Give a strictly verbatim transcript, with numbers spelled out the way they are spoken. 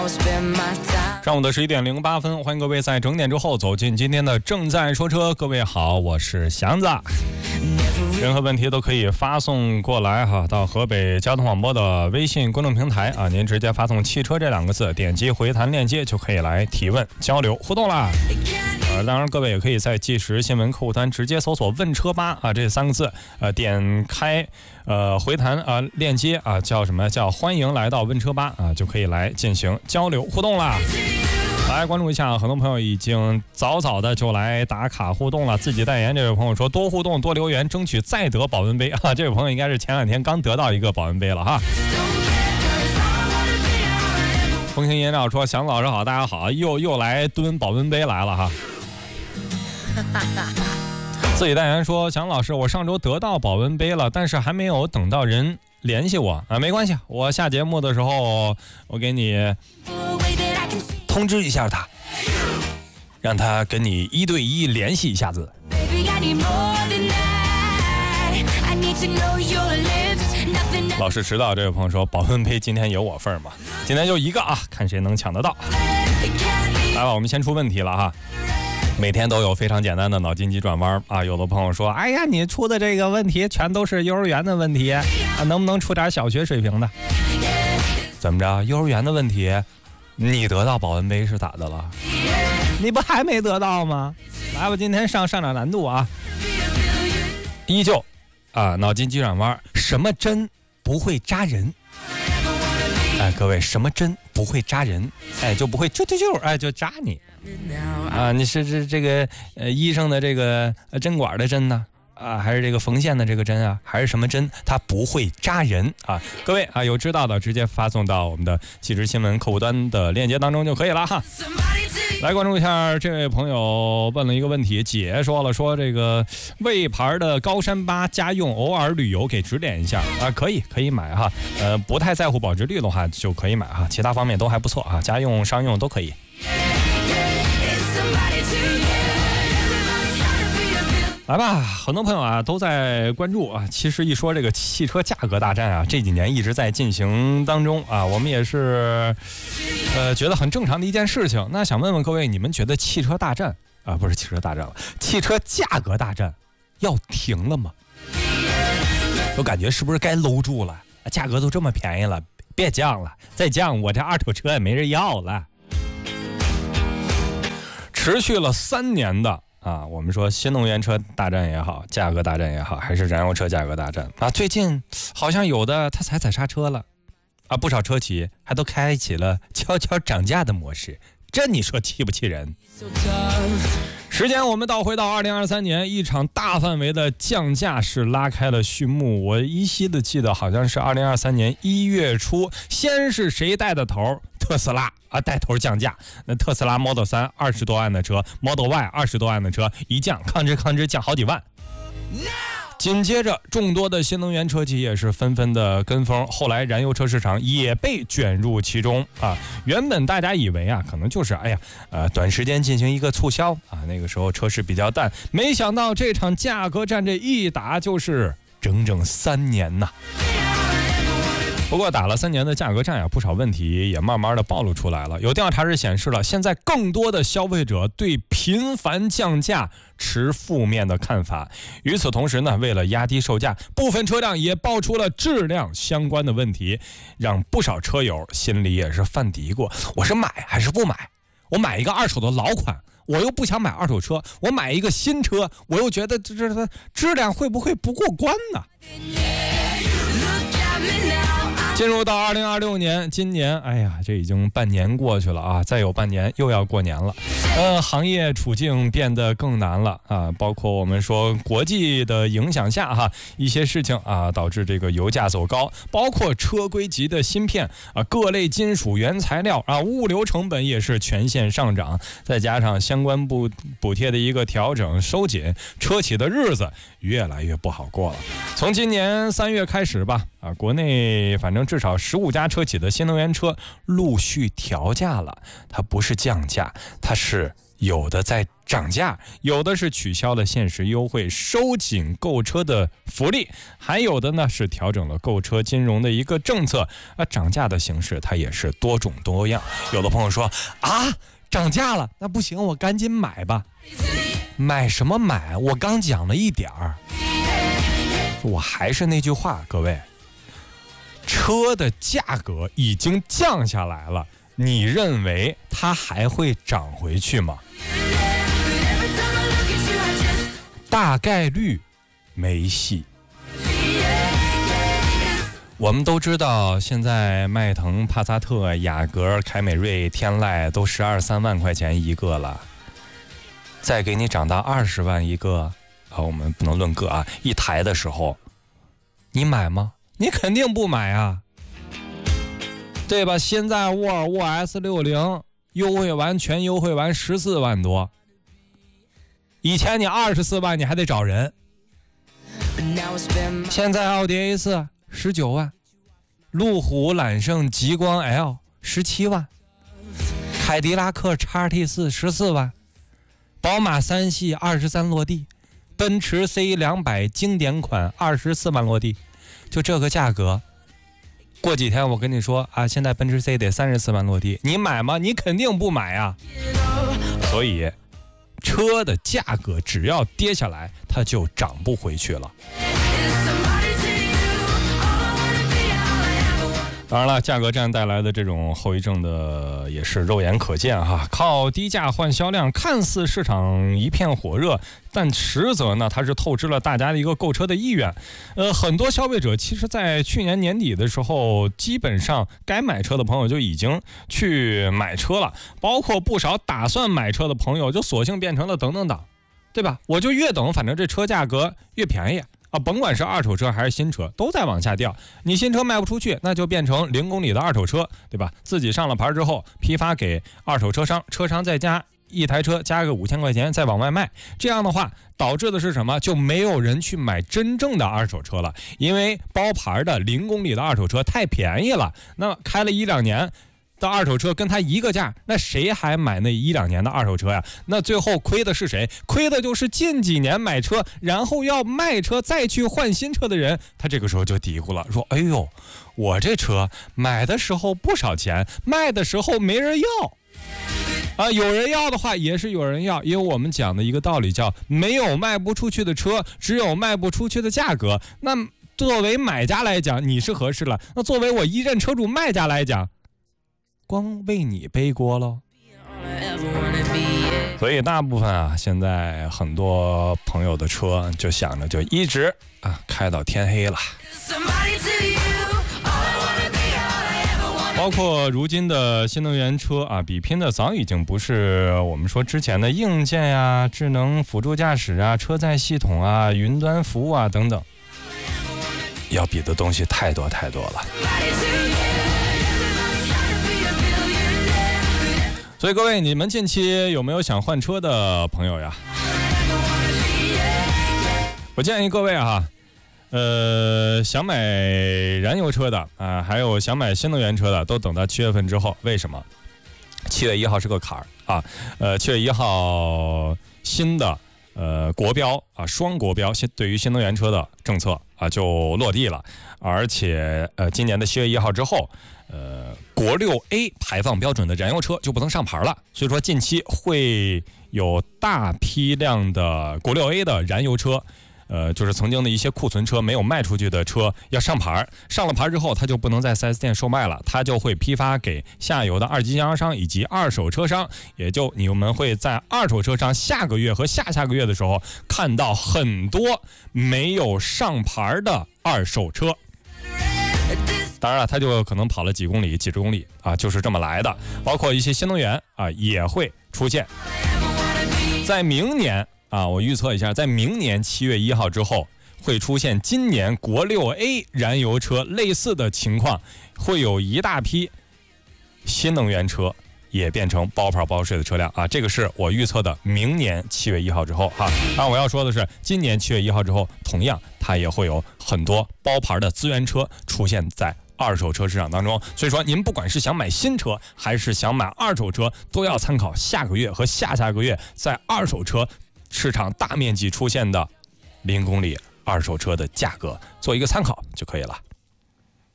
上午的十一点零八分，欢迎各位在整点之后走进今天的正在说车。各位好，我是祥子。任何问题都可以发送过来哈，到河北交通广播的微信公众平台啊，您直接发送汽车这两个字，点击回弹链接就可以来提问交流互动啦。呃，当然各位也可以在即时新闻客户端直接搜索问车吧啊这三个字，呃点开呃回弹啊链接啊，叫什么叫欢迎来到问车吧啊，就可以来进行交流互动啦。来关注一下，很多朋友已经早早的就来打卡互动了。自己代言这位朋友说多互动多留言，争取再得保温杯啊！这位朋友应该是前两天刚得到一个保温杯了哈。风行饮料说祥老师好，大家好，又又来蹲保温杯来了哈。自己代言说祥老师，我上周得到保温杯了，但是还没有等到人联系我啊，没关系，我下节目的时候我给你通知一下他，让他跟你一对一联系一下子。老是迟到这位朋友说保温杯今天有我份吗？今天就一个啊，看谁能抢得到。来吧，我们先出问题了哈。每天都有非常简单的脑筋急转弯啊！有的朋友说：“哎呀，你出的这个问题全都是幼儿园的问题啊，能不能出点小学水平的？”怎么着？幼儿园的问题，你得到保温杯是咋的了？你不还没得到吗？来吧，今天上上点难度啊！依旧啊，脑筋急转弯，什么针不会扎人？哎，各位，什么针不会扎人？哎，就不会啾啾啾，哎，就扎你。啊，你是这这个呃医生的这个针管的针呢？啊，还是这个缝线的这个针啊？还是什么针？它不会扎人啊！各位啊，有知道的直接发送到我们的即时新闻客户端的链接当中就可以了哈。来关注一下，这位朋友问了一个问题，姐说了说这个魏牌的高山八家用，偶尔旅游给指点一下啊，可以可以买哈，呃，不太在乎保值率的话就可以买哈，其他方面都还不错啊，家用商用都可以。来吧，很多朋友啊都在关注啊。其实一说这个汽车价格大战啊，这几年一直在进行当中啊，我们也是呃觉得很正常的一件事情。那想问问各位，你们觉得汽车大战啊，不是汽车大战了，汽车价格大战要停了吗？我感觉是不是该搂住了？价格都这么便宜了，别降了，再降我这二手车也没人要了。持续了三年的。啊，我们说新能源车大战也好，价格大战也好，还是燃油车价格大战啊，最近好像有的他踩踩刹车了啊，不少车企还都开启了悄悄涨价的模式，这你说气不气人？时间我们倒回到二零二三年，一场大范围的降价是拉开了序幕。我依稀的记得好像是二零二三年一月初，先是谁带的头？特斯拉啊，带头降价。那特斯拉 Model 三二十多万的车 ，Model Y 二十多万的车一降，吭哧吭哧降好几万。紧接着，众多的新能源车企也是纷纷的跟风，后来燃油车市场也被卷入其中啊。原本大家以为啊，可能就是哎呀，呃，短时间进行一个促销啊，那个时候车市比较淡，没想到这场价格战这一打就是整整三年呐。不过打了三年的价格战呀，不少问题也慢慢的暴露出来了。有调查是显示了，现在更多的消费者对频繁降价持负面的看法。与此同时呢，为了压低售价，部分车辆也爆出了质量相关的问题，让不少车友心里也是犯嘀咕：我是买还是不买？我买一个二手的老款，我又不想买二手车；我买一个新车，我又觉得这这质量会不会不过关呢？进入到二零二六年，今年，哎呀，这已经半年过去了啊，再有半年又要过年了。呃，行业处境变得更难了啊，包括我们说国际的影响下哈，一些事情啊导致这个油价走高，包括车规级的芯片啊，各类金属原材料啊，物流成本也是全线上涨，再加上相关补补贴的一个调整收紧，车企的日子越来越不好过了。从今年三月开始吧，啊，国内反正至少十五家车企的新能源车陆续调价了，它不是降价，它是有的在涨价，有的是取消了限时优惠，收紧购车的福利，还有的呢是调整了购车金融的一个政策。啊，涨价的形式它也是多种多样。有的朋友说啊，涨价了，那不行，我赶紧买吧。买什么买？我刚讲了一点儿。我还是那句话，各位，车的价格已经降下来了，你认为它还会涨回去吗？大概率没戏。我们都知道，现在迈腾、帕萨特、雅阁、凯美瑞、天籁都十二三万块钱一个了，再给你涨到二十万一个啊，我们不能论个啊，一台的时候，你买吗？你肯定不买啊，对吧？现在沃尔沃 S 六十 优惠完全优惠完十四万多，以前你二十四万你还得找人，现在奥迪 A 四 十九万，路虎揽胜极光 L 十七万，凯迪拉克 X T 四 十四万，宝马三系二十三落地，奔驰 C 两百 经典款二十四万落地，就这个价格。过几天我跟你说啊，现在奔驰 C 得三十四万落地，你买吗？你肯定不买啊。所以车的价格只要跌下来，它就涨不回去了。当然了，价格战带来的这种后遗症的也是肉眼可见哈。靠低价换销量，看似市场一片火热，但实则呢，它是透支了大家的一个购车的意愿。呃，很多消费者其实在去年年底的时候，基本上该买车的朋友就已经去买车了，包括不少打算买车的朋友，就索性变成了等等等，对吧？我就越等，反正这车价格越便宜。啊，甭管是二手车还是新车，都在往下掉。你新车卖不出去，那就变成零公里的二手车，对吧？自己上了牌之后，批发给二手车商，车商再加一台车，加个五千块钱，再往外卖。这样的话，导致的是什么？就没有人去买真正的二手车了，因为包牌的零公里的二手车太便宜了。那开了一两年的二手车跟他一个价，那谁还买那一两年的二手车呀？那最后亏的是谁？亏的就是近几年买车然后要卖车再去换新车的人。他这个时候就嘀咕了，说哎呦，我这车买的时候不少钱，卖的时候没人要啊，有人要的话也是有人要，因为我们讲的一个道理叫没有卖不出去的车，只有卖不出去的价格。那作为买家来讲你是合适了，那作为我一任车主卖家来讲，光为你背锅喽。所以大部分啊，现在很多朋友的车就想着就一直啊开到天黑了。包括如今的新能源车啊，比拼的早已经不是我们说之前的硬件呀、智能辅助驾驶啊、车载系统啊、云端服务啊等等，要比的东西太多太多了。所以各位，你们近期有没有想换车的朋友呀？我建议各位啊，呃，想买燃油车的啊，还有想买新能源车的，都等到七月份之后。为什么？七月一号是个坎儿啊，呃，七月一号新的呃国标啊，双国标新对于新能源车的政策啊就落地了，而且呃，今年的七月一号之后。呃，国六 A 排放标准的燃油车就不能上牌了，所以说近期会有大批量的国六 A 的燃油车，呃，就是曾经的一些库存车没有卖出去的车要上牌，上了牌之后它就不能在 四 S 店售卖了，它就会批发给下游的二级经销商以及二手车商，也就你们会在二手车商下个月和下下个月的时候看到很多没有上牌的二手车。当然了，它就可能跑了几公里、几十公里啊，就是这么来的。包括一些新能源啊，也会出现。在明年啊，我预测一下，在明年七月一号之后，会出现今年国六 A 燃油车类似的情况，会有一大批新能源车也变成包牌包税的车辆啊。这个是我预测的明年七月一号之后哈。当然我要说的是，今年七月一号之后，同样它也会有很多包牌的资源车出现在二手车市场当中。所以说您不管是想买新车还是想买二手车，都要参考下个月和下下个月在二手车市场大面积出现的零公里二手车的价格，做一个参考就可以了。